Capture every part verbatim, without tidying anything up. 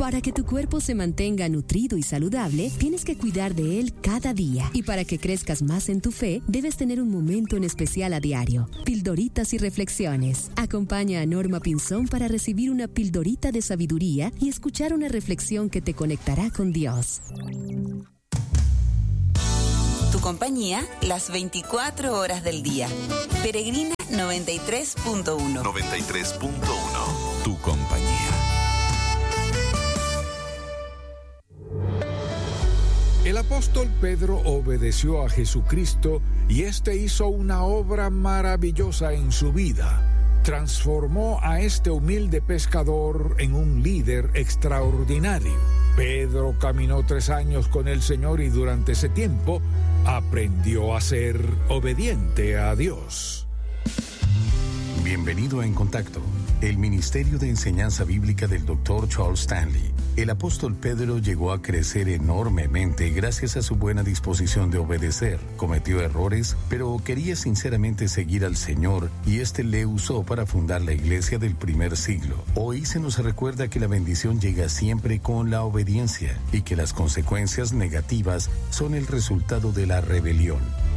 Para que tu cuerpo se mantenga nutrido y saludable, tienes que cuidar de él cada día. Y para que crezcas más en tu fe, debes tener un momento en especial a diario. Pildoritas y reflexiones. Acompaña a Norma Pinzón para recibir una pildorita de sabiduría y escuchar una reflexión que te conectará con Dios. Tu compañía las veinticuatro horas del día. Peregrina noventa y tres punto uno. noventa y tres punto uno. Tu compañía. El apóstol Pedro obedeció a Jesucristo y éste hizo una obra maravillosa en su vida. Transformó a este humilde pescador en un líder extraordinario. Pedro caminó tres años con el Señor y durante ese tiempo aprendió a ser obediente a Dios. Bienvenido a En Contacto, el Ministerio de Enseñanza Bíblica del doctor Charles Stanley. El apóstol Pedro llegó a crecer enormemente gracias a su buena disposición de obedecer. Cometió errores, pero quería sinceramente seguir al Señor y este le usó para fundar la iglesia del primer siglo. Hoy se nos recuerda que la bendición llega siempre con la obediencia y que las consecuencias negativas son el resultado de la rebelión.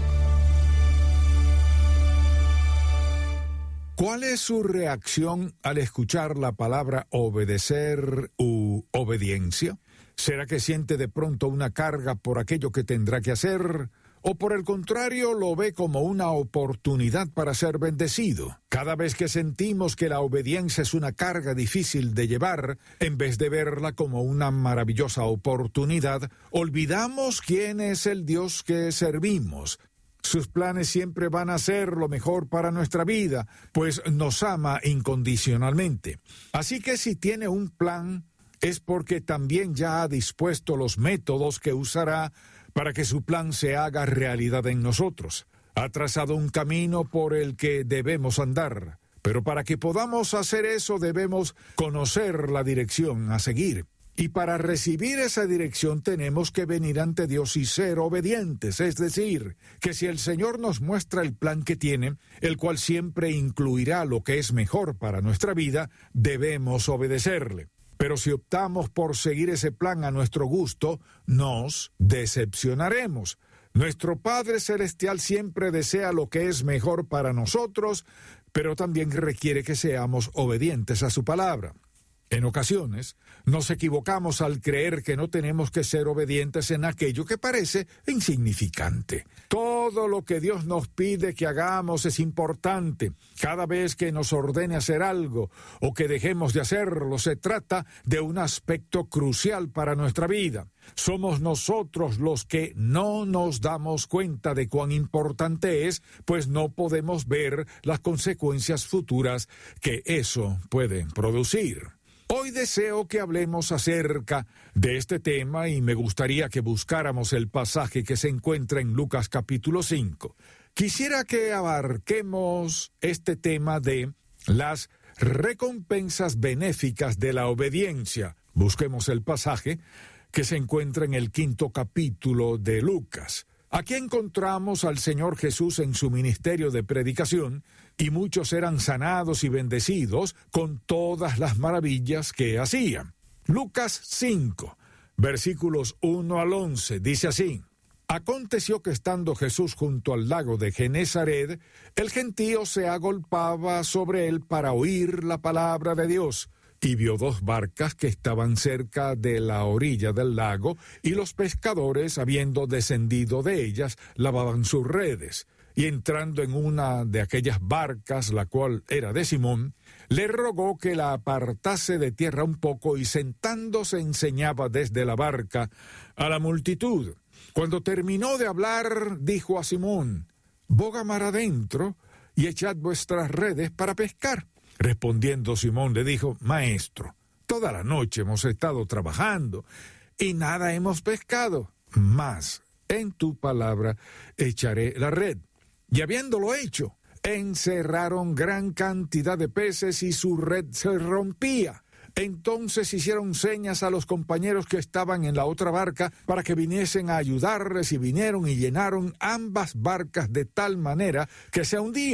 ¿Cuál es su reacción al escuchar la palabra obedecer u obediencia? ¿Será que siente de pronto una carga por aquello que tendrá que hacer? ¿O por el contrario lo ve como una oportunidad para ser bendecido? Cada vez que sentimos que la obediencia es una carga difícil de llevar, en vez de verla como una maravillosa oportunidad, olvidamos quién es el Dios que servimos. Sus planes siempre van a ser lo mejor para nuestra vida, pues nos ama incondicionalmente. Así que si tiene un plan, es porque también ya ha dispuesto los métodos que usará para que su plan se haga realidad en nosotros. Ha trazado un camino por el que debemos andar, pero para que podamos hacer eso debemos conocer la dirección a seguir. Y para recibir esa dirección tenemos que venir ante Dios y ser obedientes, es decir, que si el Señor nos muestra el plan que tiene, el cual siempre incluirá lo que es mejor para nuestra vida, debemos obedecerle. Pero si optamos por seguir ese plan a nuestro gusto, nos decepcionaremos. Nuestro Padre Celestial siempre desea lo que es mejor para nosotros, pero también requiere que seamos obedientes a su palabra. En ocasiones, nos equivocamos al creer que no tenemos que ser obedientes en aquello que parece insignificante. Todo lo que Dios nos pide que hagamos es importante. Cada vez que nos ordene hacer algo o que dejemos de hacerlo, se trata de un aspecto crucial para nuestra vida. Somos nosotros los que no nos damos cuenta de cuán importante es, pues no podemos ver las consecuencias futuras que eso puede producir. Hoy deseo que hablemos acerca de este tema y me gustaría que buscáramos el pasaje que se encuentra en Lucas capítulo cinco. Quisiera que abarquemos este tema de las recompensas benéficas de la obediencia. Busquemos el pasaje que se encuentra en el quinto capítulo de Lucas. Aquí encontramos al Señor Jesús en su ministerio de predicación, y muchos eran sanados y bendecidos con todas las maravillas que hacía. Lucas cinco, versículos uno al once, dice así: Aconteció que estando Jesús junto al lago de Genezaret, el gentío se agolpaba sobre él para oír la palabra de Dios. Y vio dos barcas que estaban cerca de la orilla del lago, y los pescadores, habiendo descendido de ellas, lavaban sus redes. Y entrando en una de aquellas barcas, la cual era de Simón, le rogó que la apartase de tierra un poco, y sentándose enseñaba desde la barca a la multitud. Cuando terminó de hablar, dijo a Simón: Boga mar adentro, y echad vuestras redes para pescar. Respondiendo Simón le dijo: Maestro, toda la noche hemos estado trabajando y nada hemos pescado, mas en tu palabra echaré la red. Y habiéndolo hecho, encerraron gran cantidad de peces y su red se rompía. Entonces hicieron señas a los compañeros que estaban en la otra barca para que viniesen a ayudarles, y vinieron y llenaron ambas barcas de tal manera que se hundían.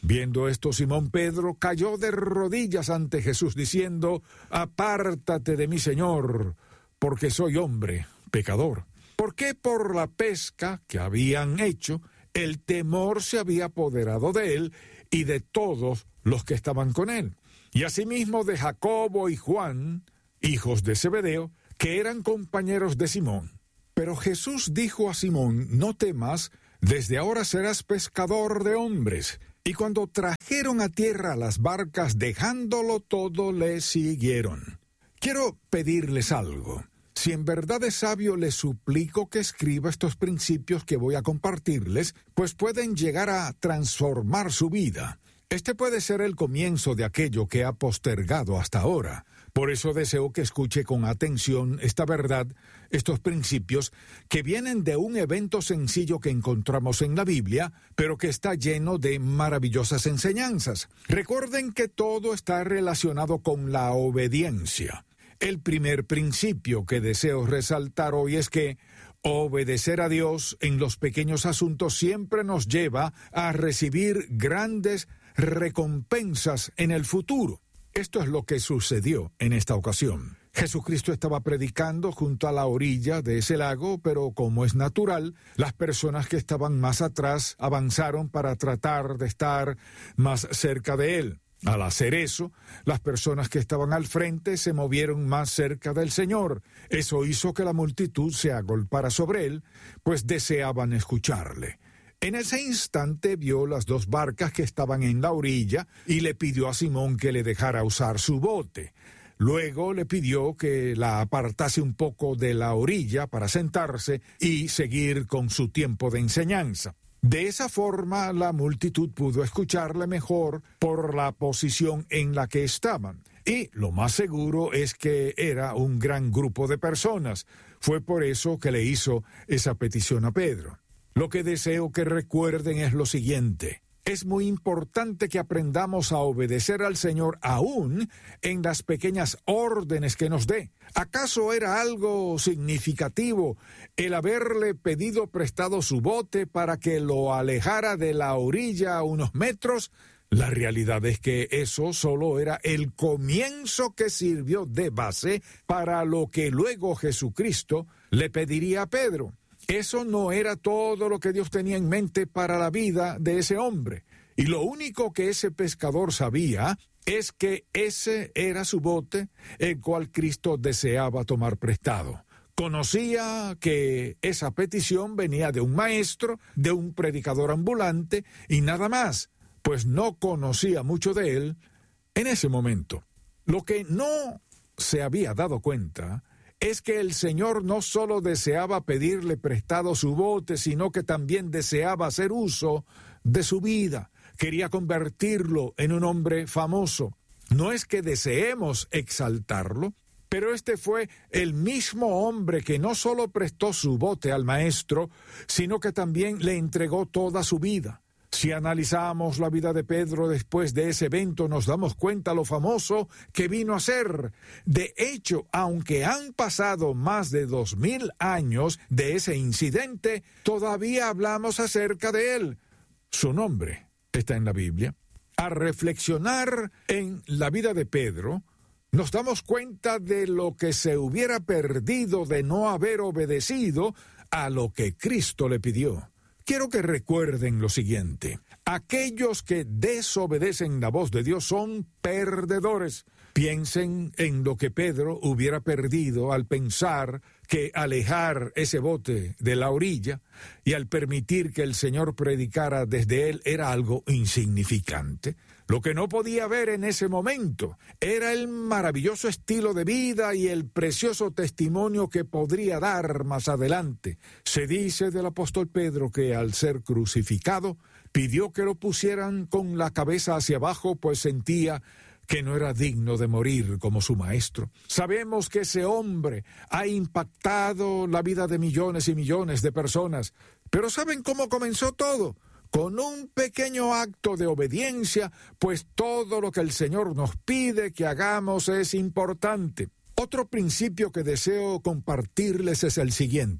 Viendo esto, Simón Pedro cayó de rodillas ante Jesús, diciendo: «Apártate de mí, Señor, porque soy hombre pecador». Porque por la pesca que habían hecho, el temor se había apoderado de él y de todos los que estaban con él, y asimismo de Jacobo y Juan, hijos de Zebedeo, que eran compañeros de Simón. Pero Jesús dijo a Simón: «No temas, desde ahora serás pescador de hombres». Y cuando trajeron a tierra las barcas, dejándolo todo, le siguieron. Quiero pedirles algo. Si en verdad es sabio, les suplico que escriba estos principios que voy a compartirles, pues pueden llegar a transformar su vida. Este puede ser el comienzo de aquello que ha postergado hasta ahora. Por eso deseo que escuche con atención esta verdad, estos principios, que vienen de un evento sencillo que encontramos en la Biblia, pero que está lleno de maravillosas enseñanzas. Recuerden que todo está relacionado con la obediencia. El primer principio que deseo resaltar hoy es que obedecer a Dios en los pequeños asuntos siempre nos lleva a recibir grandes recompensas en el futuro. Esto es lo que sucedió en esta ocasión. Jesucristo estaba predicando junto a la orilla de ese lago, pero como es natural, las personas que estaban más atrás avanzaron para tratar de estar más cerca de él. Al hacer eso, las personas que estaban al frente se movieron más cerca del Señor. Eso hizo que la multitud se agolpara sobre él, pues deseaban escucharle. En ese instante vio las dos barcas que estaban en la orilla y le pidió a Simón que le dejara usar su bote. Luego le pidió que la apartase un poco de la orilla para sentarse y seguir con su tiempo de enseñanza. De esa forma, la multitud pudo escucharle mejor por la posición en la que estaban. Y lo más seguro es que era un gran grupo de personas. Fue por eso que le hizo esa petición a Pedro. Lo que deseo que recuerden es lo siguiente. Es muy importante que aprendamos a obedecer al Señor aún en las pequeñas órdenes que nos dé. ¿Acaso era algo significativo el haberle pedido prestado su bote para que lo alejara de la orilla a unos metros? La realidad es que eso solo era el comienzo que sirvió de base para lo que luego Jesucristo le pediría a Pedro. Eso no era todo lo que Dios tenía en mente para la vida de ese hombre. Y lo único que ese pescador sabía es que ese era su bote, el cual Cristo deseaba tomar prestado. Conocía que esa petición venía de un maestro, de un predicador ambulante, y nada más, pues no conocía mucho de él en ese momento. Lo que no se había dado cuenta es que el Señor no solo deseaba pedirle prestado su bote, sino que también deseaba hacer uso de su vida. Quería convertirlo en un hombre famoso. No es que deseemos exaltarlo, pero este fue el mismo hombre que no solo prestó su bote al maestro, sino que también le entregó toda su vida. Si analizamos la vida de Pedro después de ese evento, nos damos cuenta lo famoso que vino a ser. De hecho, aunque han pasado más de dos mil años de ese incidente, todavía hablamos acerca de él. Su nombre está en la Biblia. Al reflexionar en la vida de Pedro, nos damos cuenta de lo que se hubiera perdido de no haber obedecido a lo que Cristo le pidió. Quiero que recuerden lo siguiente. Aquellos que desobedecen la voz de Dios son perdedores. Piensen en lo que Pedro hubiera perdido al pensar que alejar ese bote de la orilla y al permitir que el Señor predicara desde él era algo insignificante. Lo que no podía ver en ese momento era el maravilloso estilo de vida y el precioso testimonio que podría dar más adelante. Se dice del apóstol Pedro que al ser crucificado pidió que lo pusieran con la cabeza hacia abajo, pues sentía que no era digno de morir como su maestro. Sabemos que ese hombre ha impactado la vida de millones y millones de personas, pero ¿saben cómo comenzó todo? Con un pequeño acto de obediencia, pues todo lo que el Señor nos pide que hagamos es importante. Otro principio que deseo compartirles es el siguiente.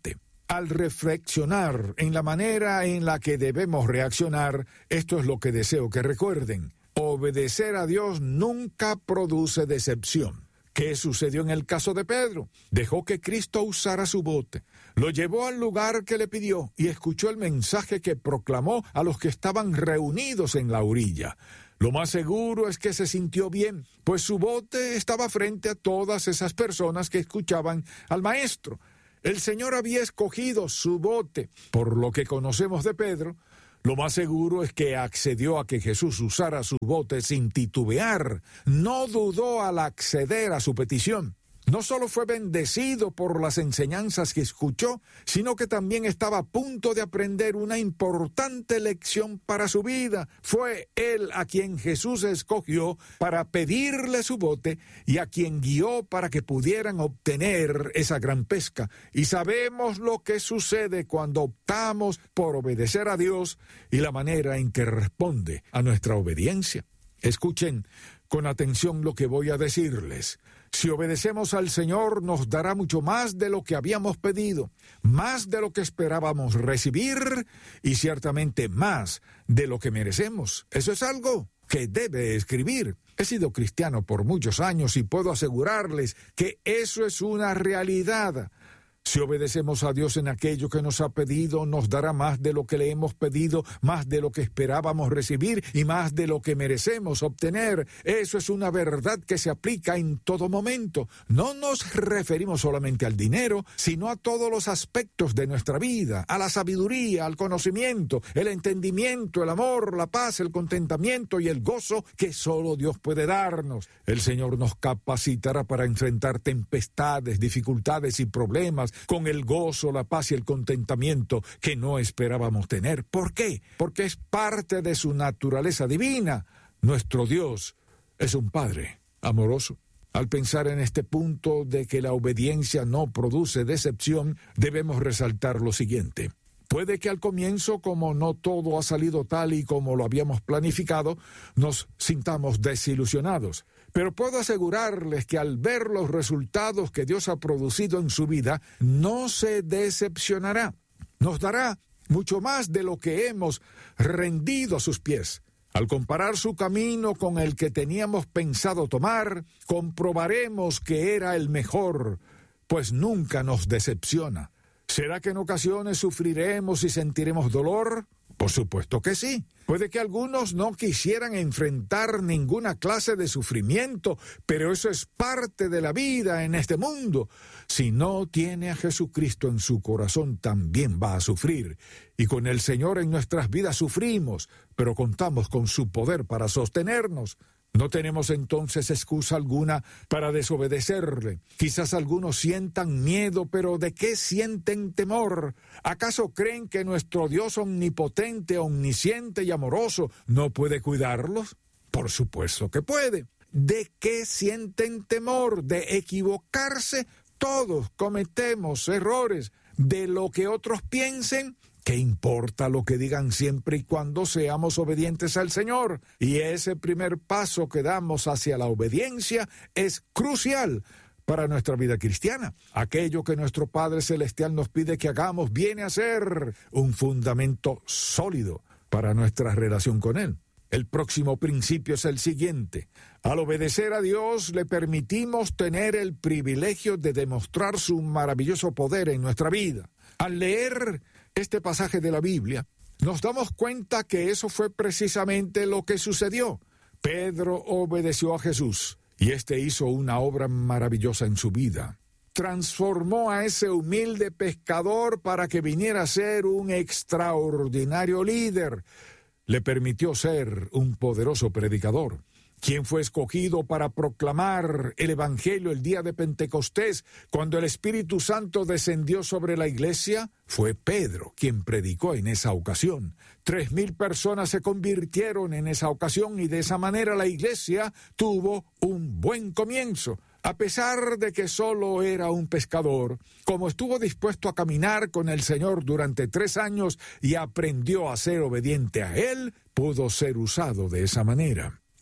Al reflexionar en la manera en la que debemos reaccionar, esto es lo que deseo que recuerden. Obedecer a Dios nunca produce decepción. ¿Qué sucedió en el caso de Pedro? Dejó que Cristo usara su bote, lo llevó al lugar que le pidió y escuchó el mensaje que proclamó a los que estaban reunidos en la orilla. Lo más seguro es que se sintió bien, pues su bote estaba frente a todas esas personas que escuchaban al Maestro. El Señor había escogido su bote. Por lo que conocemos de Pedro, lo más seguro es que accedió a que Jesús usara su bote sin titubear. No dudó al acceder a su petición. No solo fue bendecido por las enseñanzas que escuchó, sino que también estaba a punto de aprender una importante lección para su vida. Fue él a quien Jesús escogió para pedirle su bote y a quien guió para que pudieran obtener esa gran pesca. Y sabemos lo que sucede cuando optamos por obedecer a Dios y la manera en que responde a nuestra obediencia. Escuchen con atención lo que voy a decirles. Si obedecemos al Señor, nos dará mucho más de lo que habíamos pedido, más de lo que esperábamos recibir y ciertamente más de lo que merecemos. Eso es algo que debe escribir. He sido cristiano por muchos años y puedo asegurarles que eso es una realidad. Si obedecemos a Dios en aquello que nos ha pedido, nos dará más de lo que le hemos pedido, más de lo que esperábamos recibir y más de lo que merecemos obtener. Eso es una verdad que se aplica en todo momento. No nos referimos solamente al dinero, sino a todos los aspectos de nuestra vida, a la sabiduría, al conocimiento, el entendimiento, el amor, la paz, el contentamiento y el gozo que solo Dios puede darnos. El Señor nos capacitará para enfrentar tempestades, dificultades y problemas con el gozo, la paz y el contentamiento que no esperábamos tener. ¿Por qué? Porque es parte de su naturaleza divina. Nuestro Dios es un Padre amoroso. Al pensar en este punto de que la obediencia no produce decepción, debemos resaltar lo siguiente. Puede que al comienzo, como no todo ha salido tal y como lo habíamos planificado, nos sintamos desilusionados. Pero puedo asegurarles que al ver los resultados que Dios ha producido en su vida, no se decepcionará. Nos dará mucho más de lo que hemos rendido a sus pies. Al comparar su camino con el que teníamos pensado tomar, comprobaremos que era el mejor, pues nunca nos decepciona. ¿Será que en ocasiones sufriremos y sentiremos dolor? Por supuesto que sí. Puede que algunos no quisieran enfrentar ninguna clase de sufrimiento, pero eso es parte de la vida en este mundo. Si no tiene a Jesucristo en su corazón, también va a sufrir. Y con el Señor en nuestras vidas sufrimos, pero contamos con su poder para sostenernos. No tenemos entonces excusa alguna para desobedecerle. Quizás algunos sientan miedo, pero ¿de qué sienten temor? ¿Acaso creen que nuestro Dios omnipotente, omnisciente y amoroso no puede cuidarlos? Por supuesto que puede. ¿De qué sienten temor? ¿De equivocarse? Todos cometemos errores. ¿De lo que otros piensen? ¿Qué importa lo que digan siempre y cuando seamos obedientes al Señor? Y ese primer paso que damos hacia la obediencia es crucial para nuestra vida cristiana. Aquello que nuestro Padre Celestial nos pide que hagamos viene a ser un fundamento sólido para nuestra relación con Él. El próximo principio es el siguiente. Al obedecer a Dios le permitimos tener el privilegio de demostrar su maravilloso poder en nuestra vida. Al leer este pasaje de la Biblia, nos damos cuenta que eso fue precisamente lo que sucedió. Pedro obedeció a Jesús y éste hizo una obra maravillosa en su vida. Transformó a ese humilde pescador para que viniera a ser un extraordinario líder. Le permitió ser un poderoso predicador. ¿Quién fue escogido para proclamar el Evangelio el día de Pentecostés, cuando el Espíritu Santo descendió sobre la iglesia? Fue Pedro quien predicó en esa ocasión. Tres mil personas se convirtieron en esa ocasión y de esa manera la iglesia tuvo un buen comienzo. A pesar de que solo era un pescador, como estuvo dispuesto a caminar con el Señor durante tres años y aprendió a ser obediente a Él, pudo ser usado de esa manera.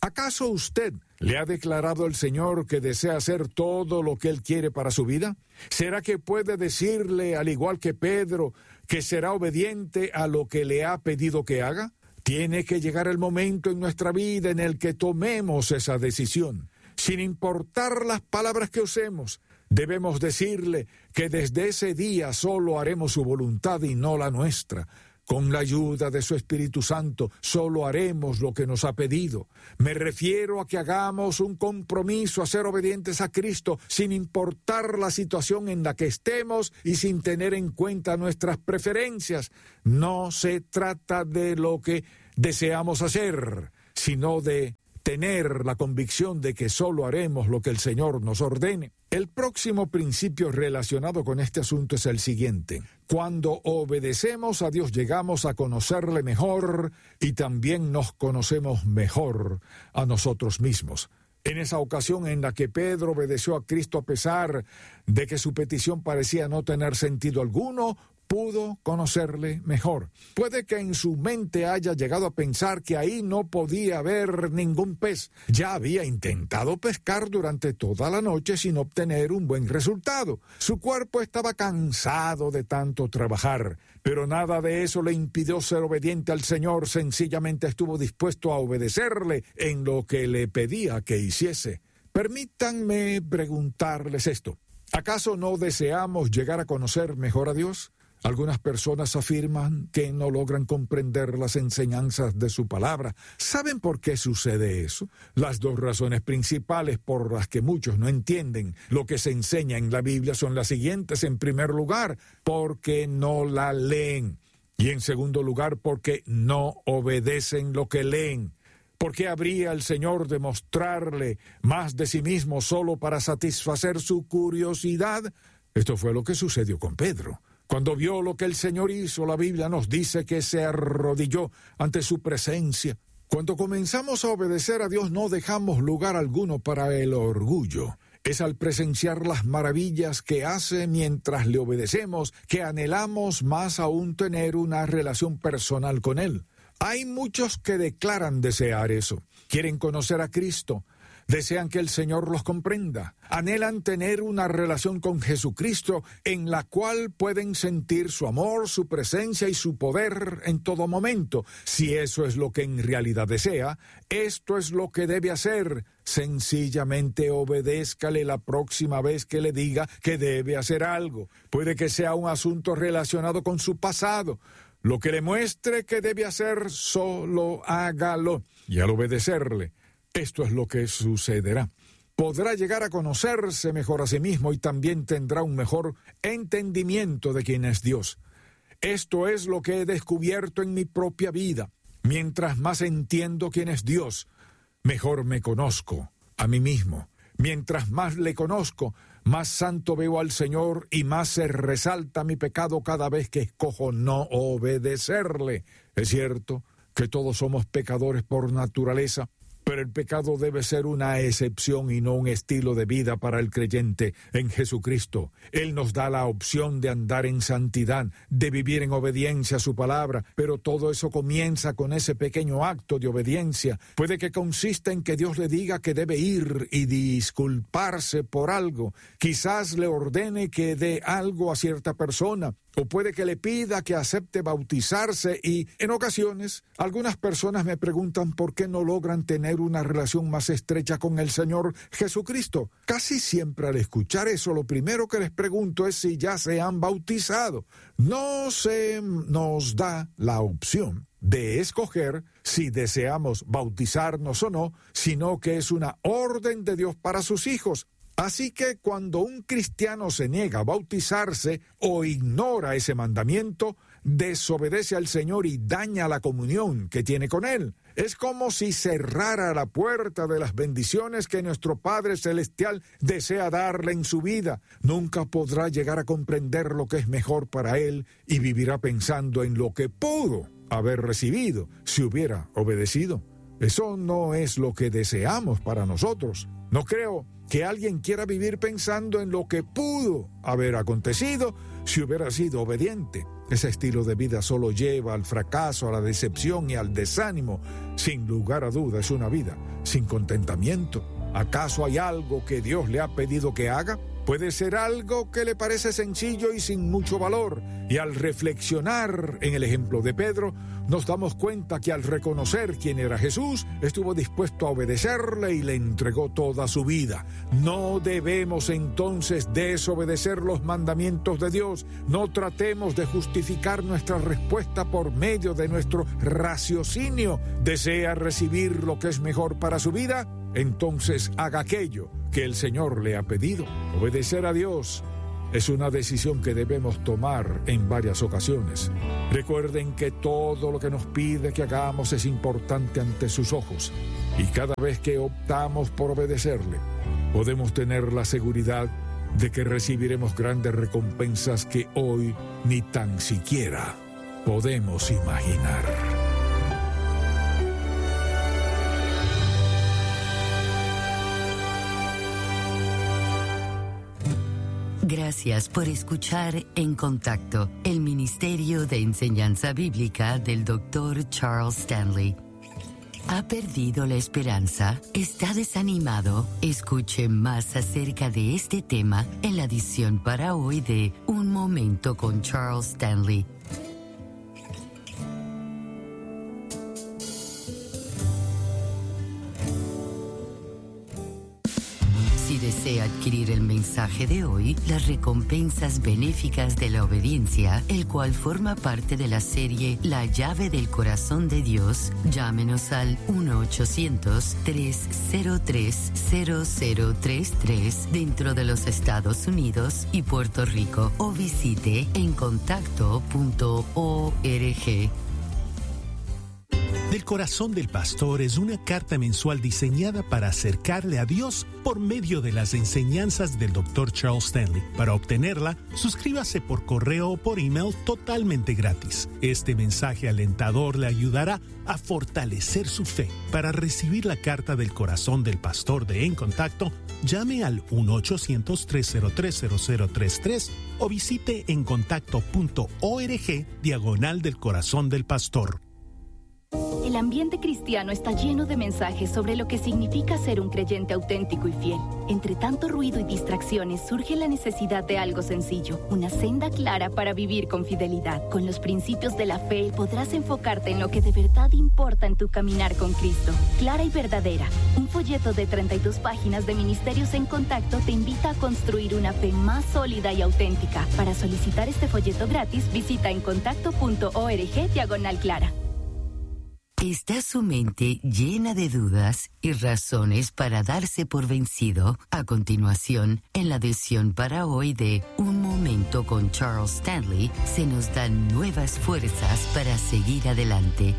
¿Acaso usted le ha declarado al Señor que desea hacer todo lo que Él quiere para su vida? ¿Será que puede decirle, al igual que Pedro, que será obediente a lo que le ha pedido que haga? Tiene que llegar el momento en nuestra vida en el que tomemos esa decisión. Sin importar las palabras que usemos, debemos decirle que desde ese día solo haremos su voluntad y no la nuestra. Con la ayuda de su Espíritu Santo, solo haremos lo que nos ha pedido. Me refiero a que hagamos un compromiso a ser obedientes a Cristo, sin importar la situación en la que estemos y sin tener en cuenta nuestras preferencias. No se trata de lo que deseamos hacer, sino de tener la convicción de que solo haremos lo que el Señor nos ordene. El próximo principio relacionado con este asunto es el siguiente. Cuando obedecemos a Dios, llegamos a conocerle mejor y también nos conocemos mejor a nosotros mismos. En esa ocasión en la que Pedro obedeció a Cristo a pesar de que su petición parecía no tener sentido alguno, pudo conocerle mejor. Puede que en su mente haya llegado a pensar que ahí no podía haber ningún pez. Ya había intentado pescar durante toda la noche sin obtener un buen resultado. Su cuerpo estaba cansado de tanto trabajar, pero nada de eso le impidió ser obediente al Señor. Sencillamente estuvo dispuesto a obedecerle en lo que le pedía que hiciese. Permítanme preguntarles esto. ¿Acaso no deseamos llegar a conocer mejor a Dios? Algunas personas afirman que no logran comprender las enseñanzas de su palabra. ¿Saben por qué sucede eso? Las dos razones principales por las que muchos no entienden lo que se enseña en la Biblia son las siguientes. En primer lugar, porque no la leen. Y en segundo lugar, porque no obedecen lo que leen. ¿Por qué habría el Señor de mostrarle más de sí mismo solo para satisfacer su curiosidad? Esto fue lo que sucedió con Pedro. Cuando vio lo que el Señor hizo, la Biblia nos dice que se arrodilló ante su presencia. Cuando comenzamos a obedecer a Dios, no dejamos lugar alguno para el orgullo. Es al presenciar las maravillas que hace mientras le obedecemos que anhelamos más aún tener una relación personal con Él. Hay muchos que declaran desear eso. Quieren conocer a Cristo. Desean que el Señor los comprenda. Anhelan tener una relación con Jesucristo en la cual pueden sentir su amor, su presencia y su poder en todo momento. Si eso es lo que en realidad desea, esto es lo que debe hacer. Sencillamente obedézcale la próxima vez que le diga que debe hacer algo. Puede que sea un asunto relacionado con su pasado. Lo que le muestre que debe hacer, solo hágalo. Y al obedecerle, esto es lo que sucederá. Podrá llegar a conocerse mejor a sí mismo y también tendrá un mejor entendimiento de quién es Dios. Esto es lo que he descubierto en mi propia vida. Mientras más entiendo quién es Dios, mejor me conozco a mí mismo. Mientras más le conozco, más santo veo al Señor y más se resalta mi pecado cada vez que escojo no obedecerle. Es cierto que todos somos pecadores por naturaleza, pero el pecado debe ser una excepción y no un estilo de vida para el creyente en Jesucristo. Él nos da la opción de andar en santidad, de vivir en obediencia a su palabra, pero todo eso comienza con ese pequeño acto de obediencia. Puede que consista en que Dios le diga que debe ir y disculparse por algo. Quizás le ordene que dé algo a cierta persona, o puede que le pida que acepte bautizarse y, en ocasiones, algunas personas me preguntan por qué no logran tener una relación más estrecha con el Señor Jesucristo. Casi siempre al escuchar eso, lo primero que les pregunto es si ya se han bautizado. No se nos da la opción de escoger si deseamos bautizarnos o no, sino que es una orden de Dios para sus hijos. Así que cuando un cristiano se niega a bautizarse o ignora ese mandamiento, desobedece al Señor y daña la comunión que tiene con Él. Es como si cerrara la puerta de las bendiciones que nuestro Padre Celestial desea darle en su vida. Nunca podrá llegar a comprender lo que es mejor para Él y vivirá pensando en lo que pudo haber recibido si hubiera obedecido. Eso no es lo que deseamos para nosotros. No creo que alguien quiera vivir pensando en lo que pudo haber acontecido si hubiera sido obediente. Ese estilo de vida solo lleva al fracaso, a la decepción y al desánimo. Sin lugar a dudas, es una vida sin contentamiento. ¿Acaso hay algo que Dios le ha pedido que haga? Puede ser algo que le parece sencillo y sin mucho valor. Y al reflexionar en el ejemplo de Pedro, nos damos cuenta que al reconocer quién era Jesús, estuvo dispuesto a obedecerle y le entregó toda su vida. No debemos entonces desobedecer los mandamientos de Dios. No tratemos de justificar nuestra respuesta por medio de nuestro raciocinio. ¿Desea recibir lo que es mejor para su vida? Entonces haga aquello que el Señor le ha pedido. Obedecer a Dios es una decisión que debemos tomar en varias ocasiones. Recuerden que todo lo que nos pide que hagamos es importante ante sus ojos, y cada vez que optamos por obedecerle, podemos tener la seguridad de que recibiremos grandes recompensas que hoy ni tan siquiera podemos imaginar. Gracias por escuchar En Contacto, el Ministerio de Enseñanza Bíblica del doctor Charles Stanley. ¿Ha perdido la esperanza? ¿Está desanimado? Escuche más acerca de este tema en la edición para hoy de Un Momento con Charles Stanley. Si desea adquirir el mensaje de hoy, las recompensas benéficas de la obediencia, el cual forma parte de la serie La llave del corazón de Dios, llámenos al uno ochocientos, tres cero tres, cero cero tres tres dentro de los Estados Unidos y Puerto Rico, o visite en contacto punto org. Del Corazón del Pastor es una carta mensual diseñada para acercarle a Dios por medio de las enseñanzas del doctor Charles Stanley. Para obtenerla, suscríbase por correo o por email totalmente gratis. Este mensaje alentador le ayudará a fortalecer su fe. Para recibir la carta del Corazón del Pastor de En Contacto, llame al uno ochocientos, tres cero tres, cero cero tres tres o visite en contacto punto org diagonal del Corazón del Pastor. El ambiente cristiano está lleno de mensajes sobre lo que significa ser un creyente auténtico y fiel. Entre tanto ruido y distracciones surge la necesidad de algo sencillo, una senda clara para vivir con fidelidad. Con los principios de la fe podrás enfocarte en lo que de verdad importa en tu caminar con Cristo. Clara y verdadera, un folleto de treinta y dos páginas de Ministerios en Contacto te invita a construir una fe más sólida y auténtica. Para solicitar este folleto gratis, visita en contacto punto org diagonal clara. ¿Está su mente llena de dudas y razones para darse por vencido? A continuación, en la edición para hoy de Un Momento con Charles Stanley, se nos dan nuevas fuerzas para seguir adelante.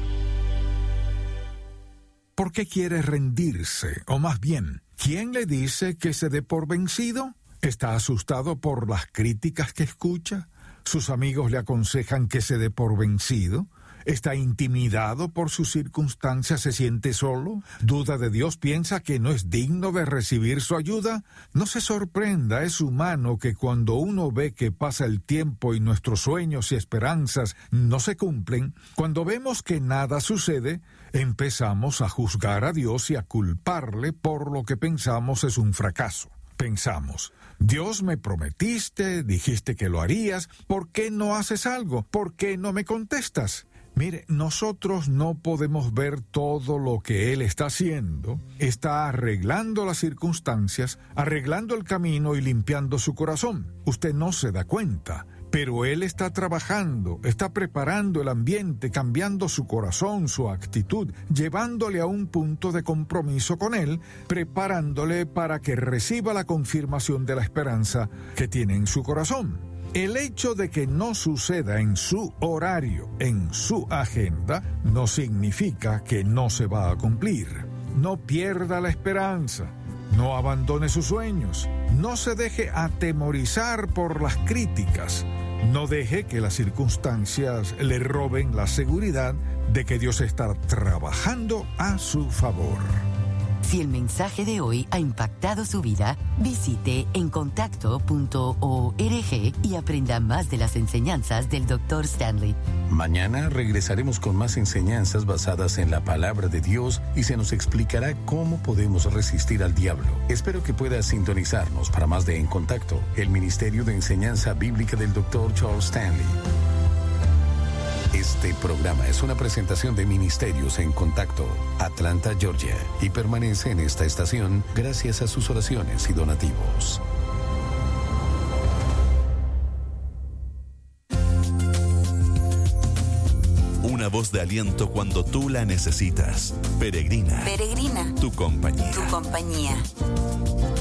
¿Por qué quiere rendirse? O más bien, ¿quién le dice que se dé por vencido? ¿Está asustado por las críticas que escucha? ¿Sus amigos le aconsejan que se dé por vencido? ¿Está intimidado por sus circunstancias? ¿Se siente solo? ¿Duda de Dios? ¿Piensa que no es digno de recibir su ayuda? No se sorprenda, es humano que cuando uno ve que pasa el tiempo y nuestros sueños y esperanzas no se cumplen, cuando vemos que nada sucede, empezamos a juzgar a Dios y a culparle por lo que pensamos es un fracaso. Pensamos, Dios, me prometiste, dijiste que lo harías, ¿por qué no haces algo? ¿Por qué no me contestas? Mire, nosotros no podemos ver todo lo que Él está haciendo. Está arreglando las circunstancias, arreglando el camino y limpiando su corazón. Usted no se da cuenta, pero Él está trabajando, está preparando el ambiente, cambiando su corazón, su actitud, llevándole a un punto de compromiso con Él, preparándole para que reciba la confirmación de la esperanza que tiene en su corazón. El hecho de que no suceda en su horario, en su agenda, no significa que no se va a cumplir. No pierda la esperanza, no abandone sus sueños, no se deje atemorizar por las críticas, no deje que las circunstancias le roben la seguridad de que Dios está trabajando a su favor. Si el mensaje de hoy ha impactado su vida, visite encontacto punto org y aprenda más de las enseñanzas del doctor Stanley. Mañana regresaremos con más enseñanzas basadas en la palabra de Dios y se nos explicará cómo podemos resistir al diablo. Espero que puedas sintonizarnos para más de En Contacto, el Ministerio de Enseñanza Bíblica del doctor Charles Stanley. Este programa es una presentación de Ministerios en Contacto, Atlanta, Georgia, y permanece en esta estación gracias a sus oraciones y donativos. Una voz de aliento cuando tú la necesitas. Peregrina. Peregrina. Tu compañía. Tu compañía.